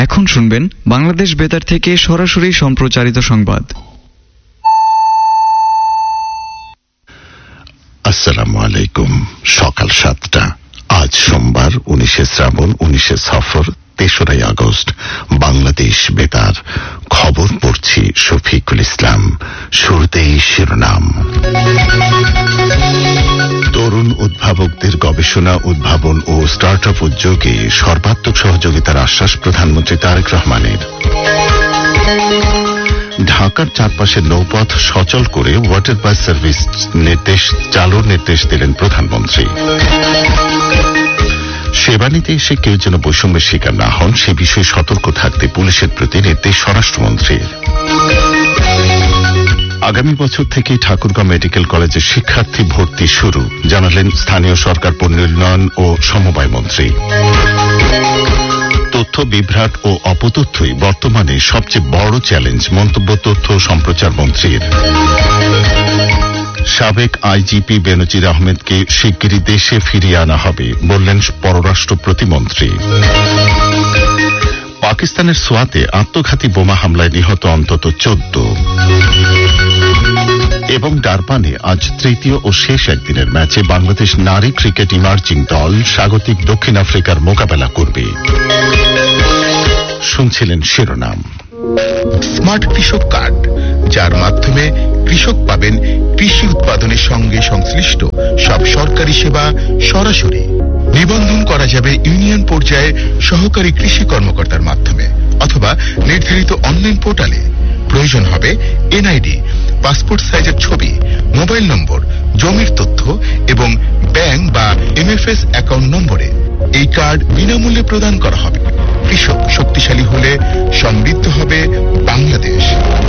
এখন শুনবেন বাংলাদেশ বেতার থেকে সরাসরি সম্প্রচারিত সংবাদ। আসসালামু আলাইকুম। সকাল 7টা। আজ সোমবার 19 শ্রাবণ 19 সফর 3রা আগস্ট। বাংলাদেশ বেতার খবর পড়ছি শফিকুল ইসলাম। শুরুতেই শিরোনাম। তরুণ উদ্ভাবকদের গবেষণা, উদ্ভাবন ও স্টার্টআপ উদ্যোগে সর্বাত্মক সহযোগিতার আশ্বাস প্রধানমন্ত্রী তারেক রহমানের। ঢাকার চারপাশের নৌপথ সচল করে ওয়াটার বাস সার্ভিস চালুর নির্দেশ দিলেন প্রধানমন্ত্রী। সেবা নিতে এসে কেউ যেন বৈষম্যের শিকার না হন সে বিষয়ে সতর্ক থাকতে পুলিশের প্রতি নির্দেশ স্বরাষ্ট্রমন্ত্রীর। আগামী বছর থেকে ঠাকুরগাঁও মেডিকেল কলেজের শিক্ষার্থী ভর্তি শুরু, জানালেন স্থানীয় সরকার পণ্য উন্নয়ন ও সমবায় মন্ত্রী। তথ্য বিভ্রাট ও অপতথ্যই বর্তমানে সবচেয়ে বড় চ্যালেঞ্জ, মন্তব্য তথ্য সম্প্রচার মন্ত্রীর। সাবেক আইজিপি বেনজির আহমেদকে শিগগিরই দেশে ফিরিয়ে আনা হবে, বললেন পররাষ্ট্র প্রতিমন্ত্রী। পাকিস্তানের সোয়াতে আত্মঘাতী বোমা হামলায় নিহত অন্তত 14। এবং ডারবানে আজ তৃতীয় ও শেষ একদিনের ম্যাচে বাংলাদেশ নারী ক্রিকেট ইমার্জিং দল স্বাগতিক দক্ষিণ আফ্রিকার মোকাবেলা করবে। শুনছিলেন শিরোনাম। স্মার্ট কৃষক কার্ড, যার মাধ্যমে কৃষক পাবেন কৃষি উৎপাদনের সঙ্গে সংশ্লিষ্ট সব সরকারি সেবা সরাসরি। নিবন্ধন করা যাবে ইউনিয়ন পর্যায়ে সহকারী কৃষি কর্মকর্তার মাধ্যমে অথবা নির্ধারিত অনলাইন পোর্টালে। প্রয়োজন হবে এনআইডি, পাসপোর্ট সাইজের ছবি, মোবাইল নম্বর, জমির তথ্য এবং ব্যাংক বা এমএফএস অ্যাকাউন্ট নম্বরে। এই কার্ড বিনামূল্যে প্রদান করা হবে। কৃষক শক্তিশালী হলে সমৃদ্ধ হবে বাংলাদেশ।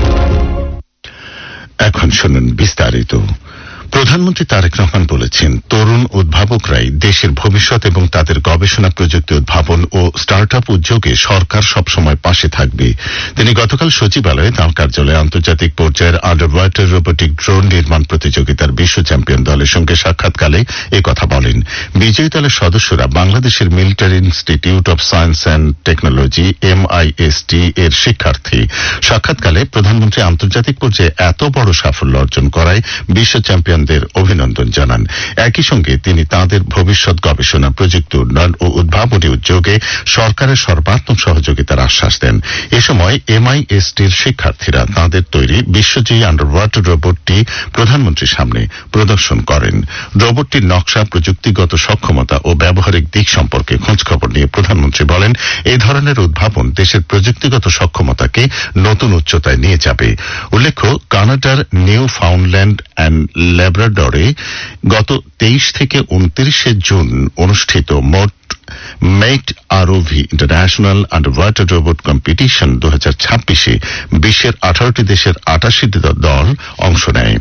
এখন শুনুন বিস্তারিত। প্রধানমন্ত্রী তারেক রহমান বলেছেন, তরুণ উদ্ভাবকরাই দেশের ভবিষ্যৎ এবং তাদের গবেষণা, প্রযুক্তি উদ্ভাবন ও স্টার্টআপ উদ্যোগে সরকার সবসময় পাশে থাকবে। তিনি গতকাল সচিবালয়ে তাঁর কার্যালয়ে আন্তর্জাতিক পর্যায়ের আন্ডার ওয়াটার রোবোটিক ড্রোন নির্মাণ প্রতিযোগিতার বিশ্ব চ্যাম্পিয়ন দলের সঙ্গে সাক্ষাৎকালে কথা বলেন। বিজয়ী দলের সদস্যরা বাংলাদেশের military institute of science and technology MIST এর শিক্ষার্থী। সাক্ষাৎকালে প্রধানমন্ত্রী আন্তর্জাতিক পর্যায়ে এত বড় সাফল্য অর্জন করায় বিশ্ব চ্যাম্পিয়ন অভিনন্দন জানান। একই সঙ্গে তিনি তাঁদের ভবিষ্যৎ গবেষণা, প্রযুক্তি উন্নয়ন ও উদ্ভাবনী উদ্যোগে সরকারের সর্বাত্মক সহযোগিতার আশ্বাস দেন। এ সময় MISTর শিক্ষার্থীরা তাঁদের তৈরি বিশ্বজয়ী আন্ডার ওয়াটার রোবটটি প্রধানমন্ত্রীর সামনে প্রদর্শন করেন। রোবটটির নকশা, প্রযুক্তিগত সক্ষমতা ও ব্যবহারিক দিক সম্পর্কে খোঁজখবর নিয়ে প্রধানমন্ত্রী বলেন, এই ধরনের উদ্ভাবন দেশের প্রযুক্তিগত সক্ষমতাকে নতুন উচ্চতায় নিয়ে যাবে। উল্লেখ্য, কানাডার নিউ ফাউন্ডল্যান্ড অ্যান্ড ল্যাব্রাডরে গত 23 থেকে 29 জুন অনুষ্ঠিত মোট মেট ROV international under water robot competition 2026-এ বিশ্বের 18টি দেশের 88টি দল অংশ নেয়।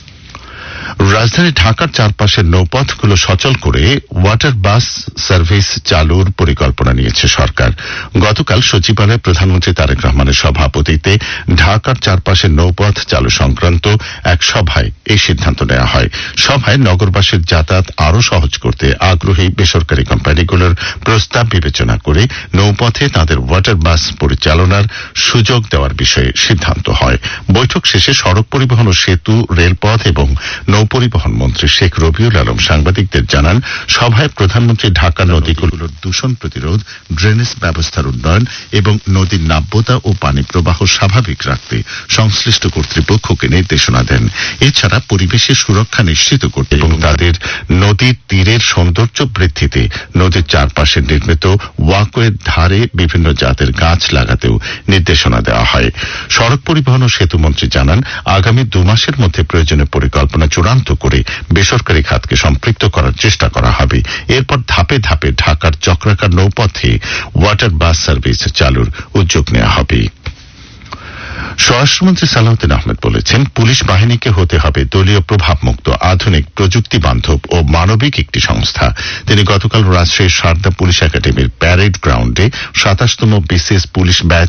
রাজধানী ঢাকার চারপাশের নৌপথগুলো সচল করে ওয়াটার বাস সার্ভিস চালুর পরিকল্পনা নিয়েছে সরকার। গতকাল সচিবালয়ে প্রধানমন্ত্রী তারেক রহমানের সভাপতিত্বে ঢাকার চারপাশের নৌপথ চালু সংক্রান্ত এক সভায় এই সিদ্ধান্ত নেওয়া হয়। সভায় নগরবাসীর যাতায়াত আরও সহজ করতে আগ্রহী বেসরকারি কোম্পানিগুলোর প্রস্তাব বিবেচনা করে নৌপথে তাদের ওয়াটার বাস পরিচালনার সুযোগ দেওয়ার বিষয়ে সিদ্ধান্ত হয়। বৈঠক শেষে সড়ক পরিবহন ও সেতু, রেলপথ এবং নৌপরিবহন মন্ত্রী শেখ রবিউল আলম সাংবাদিকদের জানান, সভায় প্রধানমন্ত্রী ঢাকা নদীগুলোর দূষণ প্রতিরোধ, ড্রেনেজ ব্যবস্থার উন্নয়ন এবং নদীর নাব্যতা ও পানি প্রবাহ স্বাভাবিক রাখতে সংশ্লিষ্ট কর্তৃপক্ষকে নির্দেশনা দেন। এছাড়া পরিবেশের সুরক্ষা নিশ্চিত করতে এবং তাদের নদীর তীরের সৌন্দর্য বৃদ্ধিতে নদীর চারপাশে নির্মিত ওয়াকওয়ের ধারে বিভিন্ন জাতের গাছ লাগাতেও নির্দেশনা দেওয়া হয়। সড়ক পরিবহন ও সেতু মন্ত্রী জানান, আগামী 2 মাসের মধ্যে প্রয়োজনীয় পরিকল্পনা চূড়ান্ত করে বেসরকারি খাতকে সম্পৃক্ত করার চেষ্টা করা হবে। এরপর ধাপে ধাপে ঢাকার চক্রাকার নৌপথে ওয়াটার বাস সার্ভিস চালুর উদ্যোগ নেওয়া হবে। স্বরাষ্ট্রমন্ত্রী সালাউদ্দিন আহমেদ বলেছেন, পুলিশ বাহিনীকে হতে হবে দলীয় প্রভাবমুক্ত, আধুনিক, প্রযুক্তি বান্ধব ও মানবিক একটি সংস্থা। তিনি গতকাল রাজশাহীর সারদা পুলিশ একাডেমির প্যারেড গ্রাউন্ডে 27তম বিশেষ পুলিশ ব্যাচ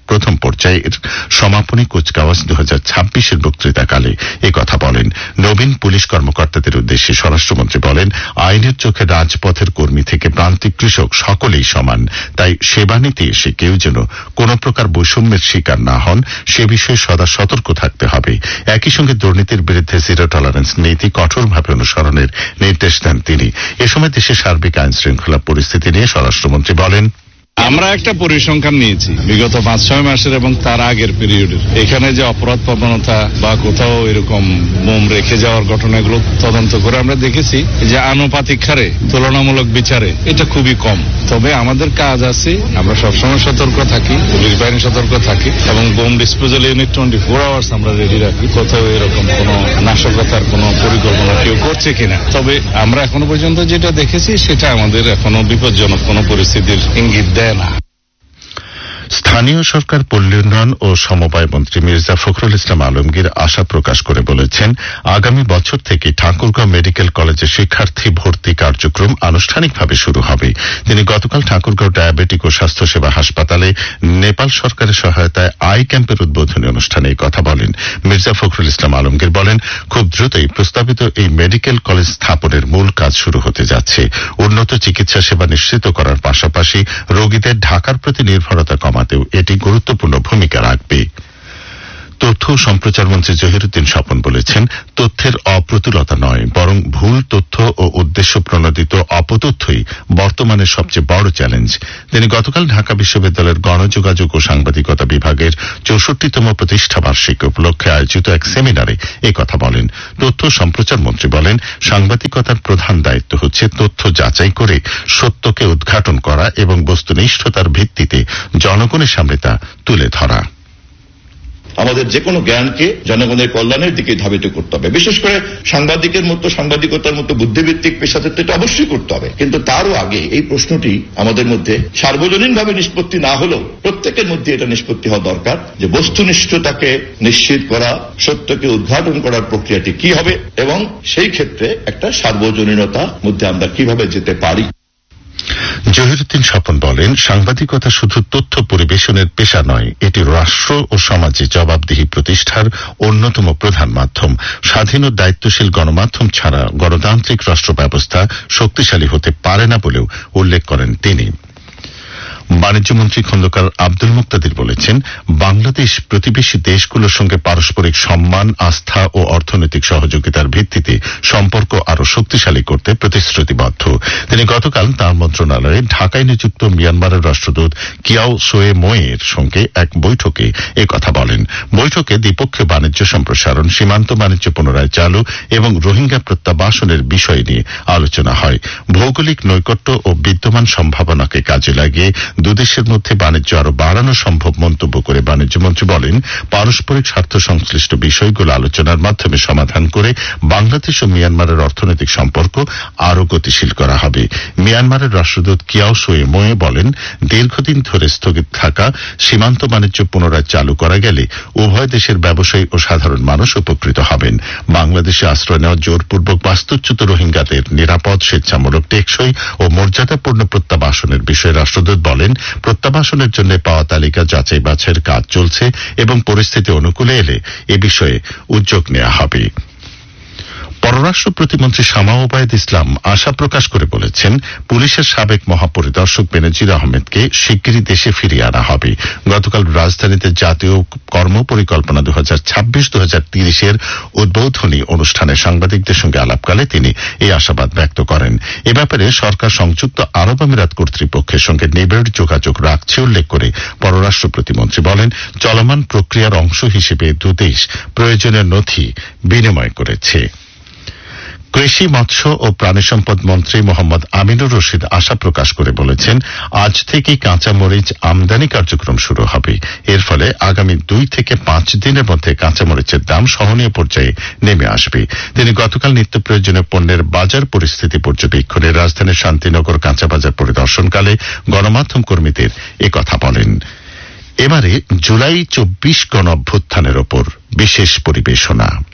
প্রথম পর্যায়ের সমাপনী কুচকাওয়াজ 2026-এর বক্তৃতাকালে একথা বলেন। নবীন পুলিশ কর্মকর্তাদের উদ্দেশ্যে স্বরাষ্ট্রমন্ত্রী বলেন, আইনের চোখে রাজপথের কর্মী থেকে প্রান্তিক কৃষক সকলেই সমান, তাই সেবা নিতে এসে কেউ যেন কোনো প্রকার বৈষম্যের শিকার না হন সে বিষয়ে সদা সতর্ক থাকতে হবে। একই সঙ্গে দুর্নীতির বিরুদ্ধে জিরো টলারেন্স নীতি কঠোরভাবে অনুসরণের নির্দেশ দেন তিনি। এ সময় দেশের সার্বিক আইন শৃঙ্খলা পরিস্থিতি নিয়ে স্বরাষ্ট্রমন্ত্রী বলেন, আমরা একটা পরিসংখ্যান নিয়েছি বিগত 5-6 মাসের এবং তার আগের পিরিয়ডের। এখানে যে অপরাধ প্রবণতা বা কোথাও এরকম বোম রেখে যাওয়ার ঘটনাগুলো তদন্ত করে আমরা দেখেছি যে আনুপাতিক হারে তুলনামূলক বিচারে এটা খুবই কম। তবে আমাদের কাজ আছে, আমরা সবসময় সতর্ক থাকি, পুলিশ বাহিনী সতর্ক থাকি এবং বোম ডিসপোজাল ইউনিট 24 আওয়ার্স আমরা রেডি রাখি, কোথাও এরকম কোনো নাশকতার কোনো পরিকল্পনা কেউ করছে কিনা। তবে আমরা এখনো পর্যন্ত যেটা দেখেছি সেটা আমাদের এখনো বিপজ্জনক কোনো পরিস্থিতির ইঙ্গিত দেয় না। স্থানীয় সরকার, পল্লী উন্নয়ন ও সমবায় মন্ত্রী মির্জা ফখরুল ইসলাম আলমগীর আশা প্রকাশ করে বলেছেন, আগামী বছর থেকে ঠাকুরগাঁও মেডিকেল কলেজে শিক্ষার্থী ভর্তি কার্যক্রম আনুষ্ঠানিকভাবে শুরু হবে। তিনি গতকাল ঠাকুরগাঁও ডায়াবেটিক ও স্বাস্থ্যসেবা হাসপাতালে নেপাল সরকারের সহায়তায় আই ক্যাম্পের উদ্বোধনী অনুষ্ঠানে এই কথা বলেন। মির্জা ফখরুল ইসলাম আলমগীর বলেন, খুব দ্রুতই প্রস্তাবিত এই মেডিকেল কলেজ স্থাপনের মূল কাজ শুরু হতে যাচ্ছে। উন্নত চিকিৎসা সেবা নিশ্চিত করার পাশাপাশি রোগীদের ঢাকার প্রতি নির্ভরতা কমাতেও এটি গুরুত্বপূর্ণ ভূমিকা রাখবে। তথ্য ও সম্প্রচার মন্ত্রী জহিরুদ্দিন স্বপন বলেছেন, তথ্যের অপ্রতুলতা নয়, বরং ভুল তথ্য ও উদ্দেশ্য প্রণোদিত অপতথ্যই বর্তমানের সবচেয়ে বড় চ্যালেঞ্জ। তিনি গতকাল ঢাকা বিশ্ববিদ্যালয়ের গণযোগাযোগ ও সাংবাদিকতা বিভাগের 64তম প্রতিষ্ঠা বার্ষিকী উপলক্ষে আয়োজিত এক সেমিনারে একথা বলেন। তথ্য সম্প্রচার মন্ত্রী বলেন, সাংবাদিকতার প্রধান দায়িত্ব হচ্ছে তথ্য যাচাই করে সত্যকে উদ্ঘাটন করা এবং বস্তুনিষ্ঠতার ভিত্তিতে জনগণের সামনে তা তুলে ধরা। আমাদের যে কোনো জ্ঞানকে জনগণের কল্যাণের দিকে ধাবিত করতে হবে। বিশেষ করে সাংবাদিকতার মতো বুদ্ধিভিত্তিক পেশাদারিত্ব এটা অবশ্যই করতে হবে, কিন্তু তারও আগে এই প্রশ্নটি আমাদের মধ্যে সার্বজনীনভাবে নিষ্পত্তি না হলেও প্রত্যেকের মধ্যে এটা নিষ্পত্তি হওয়া দরকার যে বস্তুনিষ্ঠতাকে নিশ্চিত করা, সত্যকে উদ্ঘাটন করার প্রক্রিয়াটি কি হবে এবং সেই ক্ষেত্রে একটা সার্বজনীনতার মধ্যে আমরা কিভাবে যেতে পারি। জহিরুদ্দিন স্বপন বলেন, সাংবাদিকতা শুধু তথ্য পরিবেশনের পেশা নয়, এটি রাষ্ট্র ও সমাজে জবাবদিহি প্রতিষ্ঠার অন্যতম প্রধান মাধ্যম। স্বাধীন ও দায়িত্বশীল গণমাধ্যম ছাড়া গণতান্ত্রিক রাষ্ট্র ব্যবস্থা শক্তিশালী হতে পারে না বলেও উল্লেখ করেন তিনি। বাণিজ্যমন্ত্রী খন্দকার আব্দুল মুক্তাদির বলেছেন, বাংলাদেশ প্রতিবেশী দেশগুলোর সঙ্গে পারস্পরিক সম্মান, আস্থা ও অর্থনৈতিক সহযোগিতার ভিত্তিতে সম্পর্ক আরো শক্তিশালী করতে প্রতিশ্রুতিবদ্ধ। তিনি গতকাল তাঁর মন্ত্রণালয়ে ঢাকায় নিযুক্ত মিয়ানমারের রাষ্ট্রদূত কিয়াও সোয়ে মোয়ের সঙ্গে এক বৈঠকে একথা বলেন। বৈঠকে দ্বিপক্ষীয় বাণিজ্য সম্প্রসারণ, সীমান্ত বাণিজ্য পুনরায় চালু এবং রোহিঙ্গা প্রত্যাবাসনের বিষয় নিয়ে আলোচনা হয়। ভৌগোলিক নৈকট্য ও বিদ্যমান সম্ভাবনাকে কাজে লাগিয়ে দুদেশের মধ্যে বাণিজ্য আরো বাড়ানো সম্ভব মন্তব্য করে বাণিজ্যমন্ত্রী বলেন, পারস্পরিক স্বার্থ সংশ্লিষ্ট বিষয়গুলো আলোচনার মাধ্যমে সমাধান করে বাংলাদেশ ও মিয়ানমারের অর্থনৈতিক সম্পর্ক আরো গতিশীল করা হবে। মিয়ানমারের রাষ্ট্রদূত কিয়াও সোয়ে মোয়ে বলেন, দীর্ঘদিন ধরে স্থগিত থাকা সীমান্ত বাণিজ্য পুনরায় চালু করা গেলে উভয় দেশের ব্যবসায়ী ও সাধারণ মানুষ উপকৃত হবেন। বাংলাদেশে আশ্রয় নেওয়া জোরপূর্বক বাস্তুচ্যুত রোহিঙ্গাদের নিরাপদ, স্বেচ্ছামূলক, টেকসই ও মর্যাদাপূর্ণ প্রত্যাবাসনের বিষয়ে রাষ্ট্রদূত বলেন, প্রত্যাবাসনের জন্য পাওয়া তালিকা যাচাই বাছাইয়ের কাজ চলছে এবং পরিস্থিতি অনুকূলে এলে এ বিষয়ে উদ্যোগ নেওয়া হবে। পররাষ্ট্র প্রতিমন্ত্রী শামা ওবায়দ ইসলাম আশা প্রকাশ করে বলেছেন, পুলিশের সাবেক মহাপরিদর্শক বেনজির আহমেদকে শিগগিরই দেশে ফিরিয়ে আনা হবে। গতকাল রাজধানীতে জাতীয় কর্মপরিকল্পনা 2026-2030 উদ্বোধনী অনুষ্ঠানে সাংবাদিকদের সঙ্গে আলাপকালে তিনি এই আশাবাদ ব্যক্ত করেন। এ ব্যাপারে সরকার সংযুক্ত আরব আমিরাত কর্তৃপক্ষের সঙ্গে নিবিড় যোগাযোগ রাখছে উল্লেখ করে পররাষ্ট্র প্রতিমন্ত্রী বলেন, চলমান প্রক্রিয়ার অংশ হিসেবে দুদেশ প্রয়োজনীয় নথি বিনিময় করেছে। কৃষি, মৎস্য ও প্রাণী সম্পদ মন্ত্রী মোহাম্মদ আমিনুর রশিদ আশা প্রকাশ করে বলেছেন, আজ থেকে কাঁচামরিচ আমদানি কার্যক্রম শুরু হবে। এর ফলে আগামী 2 থেকে 5 দিনের মধ্যে কাঁচামরিচের দাম সহনীয় পর্যায়ে নেমে আসবে। তিনি গতকাল নিত্য প্রয়োজনীয় পণ্যের বাজার পরিস্থিতি পর্যবেক্ষণে রাজধানীর শান্তিনগর কাঁচা বাজার পরিদর্শনকালে গণমাধ্যম কর্মীদের একথা বলেন। এবারে জুলাই 24 গণ অভ্যুত্থানের ওপর বিশেষ পরিবেশনা।